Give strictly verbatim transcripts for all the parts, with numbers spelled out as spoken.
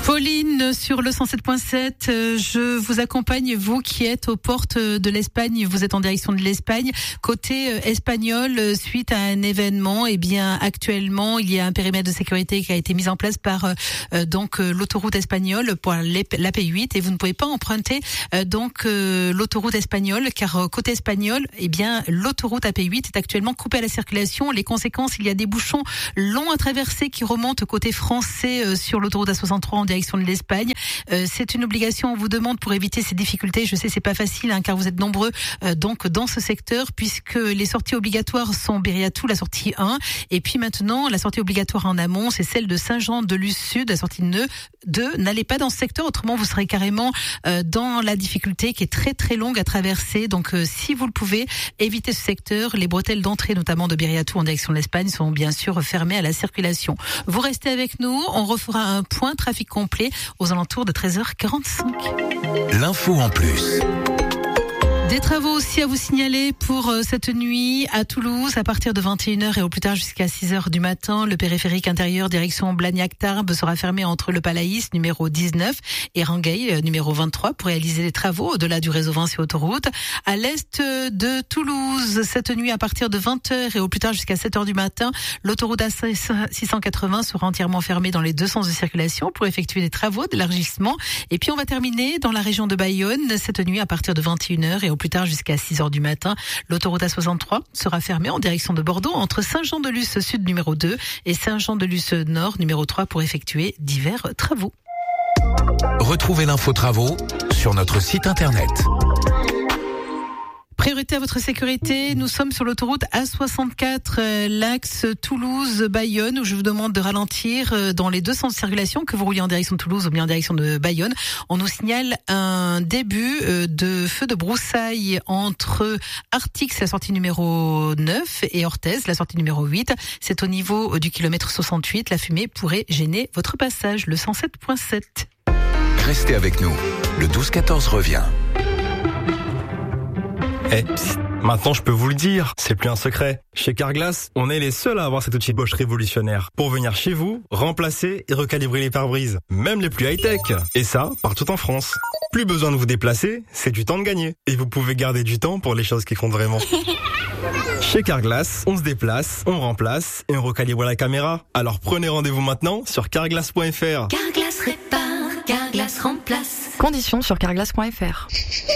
Pauline sur le cent sept point sept, je vous accompagne, vous qui êtes aux portes de l'Espagne, vous êtes en direction de l'Espagne. Côté espagnol, suite à un événement, eh bien actuellement il y a un périmètre de sécurité qui a été mis en place par euh, donc l'autoroute espagnole pour l'A P huit et vous ne pouvez pas emprunter euh, donc euh, l'autoroute espagnole car euh, côté espagnol, eh bien l'autoroute A P huit est actuellement coupée à la circulation. Les conséquences, il y a des bouchons longs à traverser qui remontent côté français euh, sur l'autoroute A soixante-trois en direction de l'Espagne. Euh, c'est une obligation, on vous demande pour éviter ces difficultés. Je sais, c'est pas facile hein, car vous êtes nombreux euh, donc dans ce secteur puisque les sorties obligatoires sont Bériatou, la sortie un, et puis maintenant la sortie obligatoire en amont, c'est celle de Saint-Jean-de-Luz Sud, la sortie deux. N'allez pas dans ce secteur, autrement vous serez carrément euh, dans la difficulté qui est très très longue à traverser. Donc euh, si vous le pouvez, évitez ce secteur. Les bretelles d'entrée, notamment de Bériatou en direction de l'Espagne, sont bien sûr fermées à la circulation. Vous restez avec nous, on refera un point trafic complet aux alentours de treize heures quarante-cinq. L'info en plus. Des travaux aussi à vous signaler pour cette nuit à Toulouse à partir de vingt et une heures et au plus tard jusqu'à six heures du matin. Le périphérique intérieur direction Blagnac-Tarbes sera fermé entre le Palaïs numéro dix-neuf et Rangueil numéro vingt-trois pour réaliser les travaux au-delà du réseau Vinci Autoroute. À l'est de Toulouse, cette nuit à partir de vingt heures et au plus tard jusqu'à sept heures du matin, l'autoroute A six cent quatre-vingts sera entièrement fermée dans les deux sens de circulation pour effectuer des travaux d'élargissement. Et puis on va terminer dans la région de Bayonne cette nuit à partir de vingt et une heures et au plus tard jusqu'à six heures du matin. L'autoroute A soixante-trois sera fermée en direction de Bordeaux entre Saint-Jean-de-Luz Sud numéro deux et Saint-Jean-de-Luz Nord numéro trois pour effectuer divers travaux. Retrouvez l'info travaux sur notre site internet. Priorité à votre sécurité, nous sommes sur l'autoroute A soixante-quatre, euh, l'axe Toulouse-Bayonne, où je vous demande de ralentir euh, dans les deux sens de circulation, que vous rouliez en direction de Toulouse ou bien en direction de Bayonne. On nous signale un début euh, de feu de broussailles entre Artix, la sortie numéro neuf, et Orthez, la sortie numéro huit. C'est au niveau du kilomètre soixante-huit. La fumée pourrait gêner votre passage, le cent sept point sept. Restez avec nous, le douze quatorze revient. Eh, psst, maintenant je peux vous le dire, c'est plus un secret. Chez Carglass, on est les seuls à avoir cet outil Bosch révolutionnaire pour venir chez vous, remplacer et recalibrer les pare-brises, même les plus high-tech. Et ça, partout en France. Plus besoin de vous déplacer, c'est du temps de gagner. Et vous pouvez garder du temps pour les choses qui comptent vraiment. Chez Carglass, on se déplace, on remplace et on recalibre la caméra. Alors prenez rendez-vous maintenant sur carglass point f r. Carglass répare, Carglass remplace. Conditions sur carglass point f r.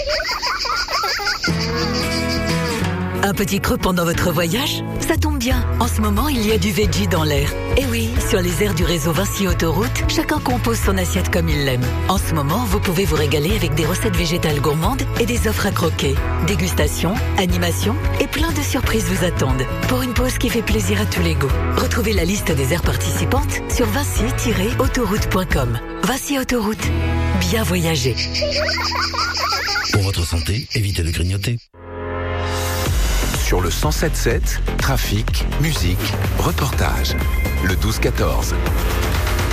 Un petit creux pendant votre voyage? Ça tombe bien, en ce moment il y a du veggie dans l'air. Et oui, sur les aires du réseau Vinci Autoroute, chacun compose son assiette comme il l'aime. En ce moment, vous pouvez vous régaler avec des recettes végétales gourmandes et des offres à croquer. Dégustation, animation et plein de surprises vous attendent. Pour une pause qui fait plaisir à tous les goûts. Retrouvez la liste des aires participantes sur vinci tiret autoroute point com. Vinci Autoroute, bien voyager. Pour votre santé, évitez de grignoter. Sur le cent sept sept, trafic, musique, reportage. Le douze quatorze.